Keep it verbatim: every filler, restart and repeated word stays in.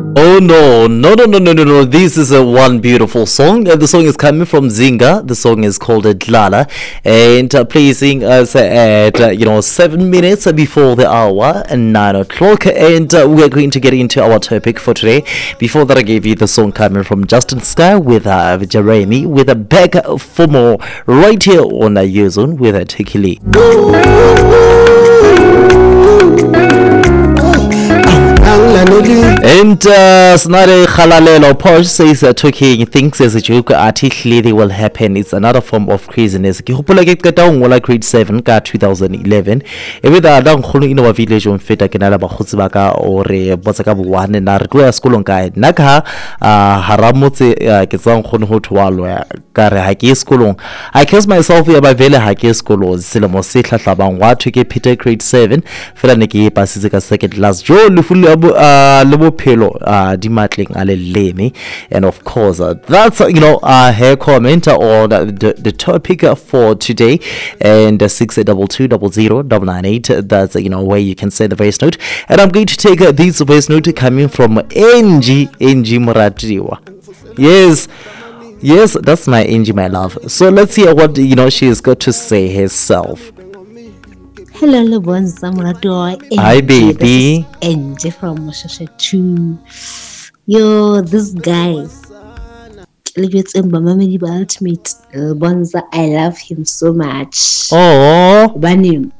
Oh no, no, no, no, no, no, no. This is a one beautiful song. Uh, the song is coming from Zinga. The song is called Dlala, and uh, pleasing us at uh, you know seven minutes before the hour and nine o'clock. And uh, we're going to get into our topic for today. Before that, I gave you the song coming from Justin Sky with uh, Jeremy with a back for more right here on uh, Yuzon with a Tikili. And uh, Snare Khalalelo Porsche says uh, talking things as a joke artificially they will happen. It's another form of craziness. Ke hopola ke qeta ho ngola grade seven ka twenty eleven. Ebe da da nkgono ino wa village on feta ke na la bagotsi ba ka o re botsa ka bo one na re tlo ya sekolong kae. Nna ka haramotse ke tsang nkgono ho thwalo ka re ha ke sekolong. I curse myself ya ba vele ha ke sekolong selemo se hlahlabang wa thwe ke Peter grade seven fela ne ke pasitse ka second class jo le fulle uh lebo pelo uh dimatling ale leme. And of course uh, that's uh, you know uh, her comment on uh, the, the topic uh, for today. And uh, six double two double zero double nine eight, that's uh, you know where you can send the voice note. And I'm going to take uh, this voice note coming from Angie Angie Muratiwa. Yes, yes, that's my Angie, my love. So let's hear what you know she's got to say herself. Hello, Lebonza Murato. Hi, baby. Angie from Moshasha two. Yo, this guy. It's Ultimate. Lebonza, I love him so much. Oh. Banim.